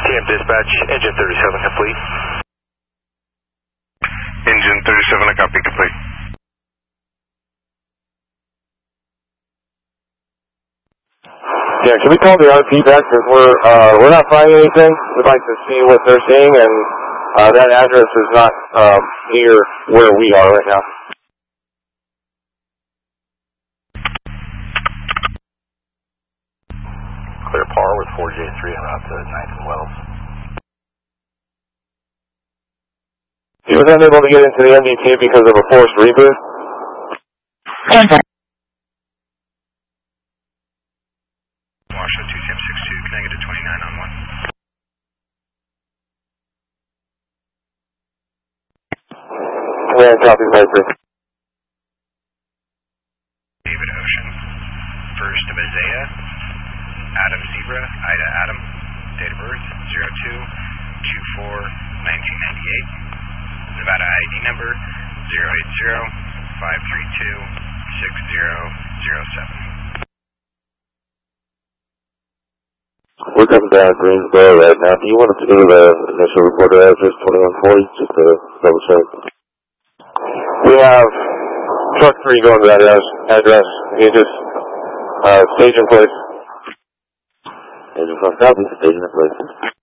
TM dispatch, engine 37 complete. Engine 37, I copy, complete. Yeah, can we call the RP back because we're not finding anything. We'd like to see what they're seeing, and that address is not near where we are right now. Clear par with 4J3 en route to 9th and Wells. He was unable to get into the MDT because of a forced reboot. Washoe 2TM62, connected to 29 on 1. Command copy, Viper. David Ocean, first of Isaiah, Adam Zebra, Ida Adam, date of birth 02/24/1998, Nevada ID number 080-532-6007. We're coming down Greensboro right now. Do you want us to go to the initial reporter address 2140, just to double check? We have truck 3 going to that address. You just stage in place. Agent 5 copy, stage in place.